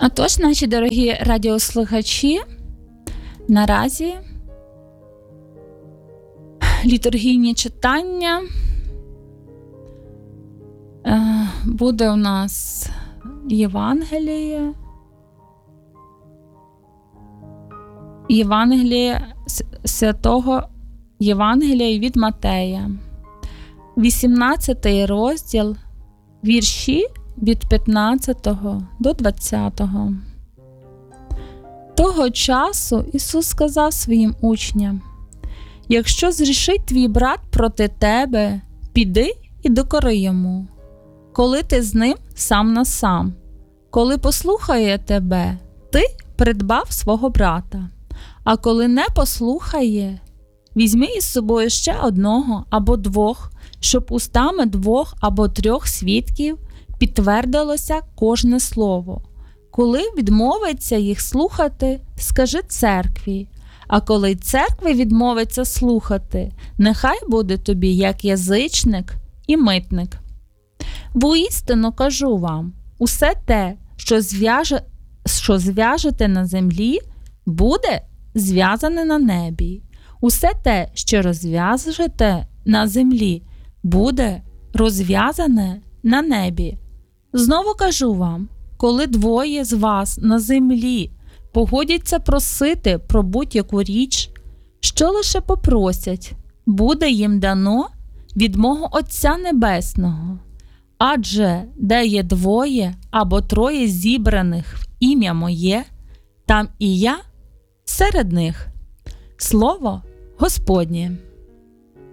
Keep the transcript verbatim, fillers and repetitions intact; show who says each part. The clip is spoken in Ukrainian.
Speaker 1: Отож, наші дорогі радіослухачі, наразі літургійні читання буде у нас Євангеліє, Євангеліє святого Євангелія від Матея, вісімнадцятий розділ, вірші від п'ятнадцятого до двадцятого. Того часу Ісус сказав своїм учням: «Якщо згрішить твій брат проти тебе, піди і докори йому, коли ти з ним сам на сам. Коли послухає тебе, ти придбав свого брата. А коли не послухає, візьми із собою ще одного або двох, щоб устами двох або трьох свідків підтвердилося кожне слово. Коли відмовиться їх слухати, скажи церкві, а коли й церкви відмовиться слухати, нехай буде тобі як язичник і митник. Воістину кажу вам, усе те, що, зв'яже, що зв'яжете на землі, буде зв'язане на небі. Усе те, що розв'яжете на землі, буде розв'язане на небі. Знову кажу вам, коли двоє з вас на землі погодяться просити про будь-яку річ, що лише попросять, буде їм дано від мого Отця Небесного. Адже де є двоє або троє зібраних в ім'я моє, там і я серед них». Слово Господнє.